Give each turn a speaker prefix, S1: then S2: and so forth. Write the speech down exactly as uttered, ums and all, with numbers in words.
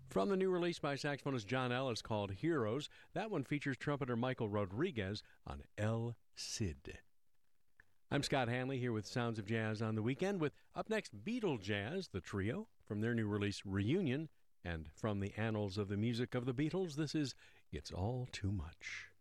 S1: From the new release by saxophonist John Ellis called Heroes, that one features trumpeter Michael Rodriguez on El Cid. I'm Scott Hanley here with Sounds of Jazz on the Weekend with up next Beatle Jazz, the trio, from their new release Reunion, and from the annals of the music of the Beatles, this is It's All Too Much.